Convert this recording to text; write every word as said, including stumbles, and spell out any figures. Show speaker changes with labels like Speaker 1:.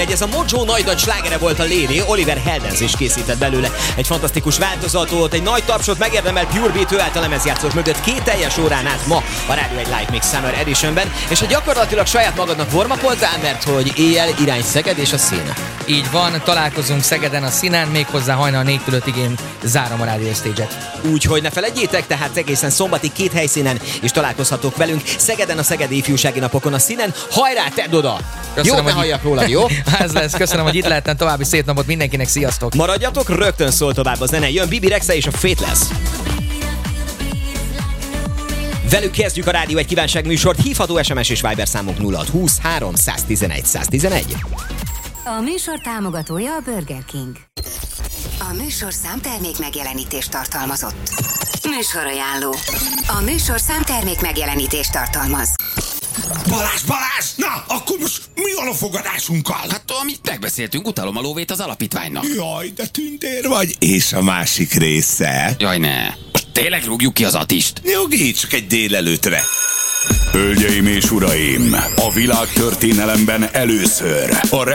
Speaker 1: Ez a Mojo nagy nagy slágere volt a Lady, Oliver Heldens is készített belőle egy fantasztikus változatot, egy nagy tapsot megérdemel Pure Beat, ő által lemezjátszók mögött két teljes órán át ma a Rádió egy Live Mix Summer Editionben, és hogy gyakorlatilag saját magadnak warmapoltál, mert hogy éjjel irány Szeged és a Szín.
Speaker 2: Így van, találkozunk Szegeden a Színen, méghozzá hajnal négytől ötig én zárom a Rádió Stage-et.
Speaker 1: Úgyhogy ne felejtjétek, tehát egészen szombati két helyszínen is találkozhatok velünk. Szegeden a Szegedi Ifjúsági Napokon a Színen. Hajrá, tedd oda!
Speaker 2: Köszönöm,
Speaker 1: Jót ne halljak rólad, jó?
Speaker 2: Ez lesz, köszönöm, hogy itt lehettem, további szép napot mindenkinek, sziasztok!
Speaker 1: Maradjatok, rögtön szól tovább a zene, jön Bibi Rexa és a Fateless. Velük kezdjük a Rádió egy kívánság műsort, hívható es em es és Viber számunk nulla húsz három száztizenegy száztizenegy.
Speaker 3: A műsor támogatója a Burger King. A műsor számtermék megjelenítést tartalmazott. Műsorajánló. A műsor számtermék megjelenítést tartalmaz.
Speaker 4: Balázs, Balázs! Na, akkor most mi van a fogadásunkkal?
Speaker 5: Hát amit megbeszéltünk, utalom a lóvét az alapítványnak.
Speaker 4: Jaj, de tündér vagy. És a másik része?
Speaker 5: Jaj, ne. Most tényleg rúgjuk ki az Atist?
Speaker 4: Nyugi, csak egy délelőtre.
Speaker 6: Hölgyeim és uraim, a világtörténelemben először a